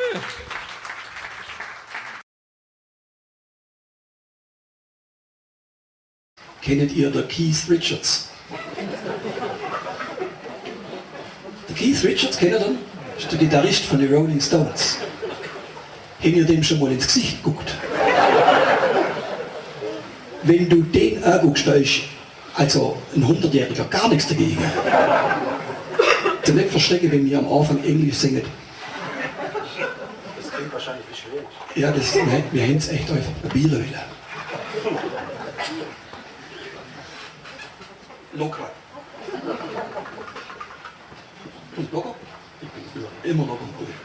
Kennt ihr den Keith Richards? Der Keith Richards, kennt ihr den? Das ist der Gitarrist von den Rolling Stones. Habt ihr dem schon mal ins Gesicht geguckt? Wenn du den anguckst, da ist also ein 100-Jähriger gar nichts dagegen. Du nicht verstecken, wenn wir am Anfang Englisch singen. Das klingt wahrscheinlich wie schwierig. Ja, wir hätten es echt einfach probieren wollen. Locker. Und locker? Immer locker.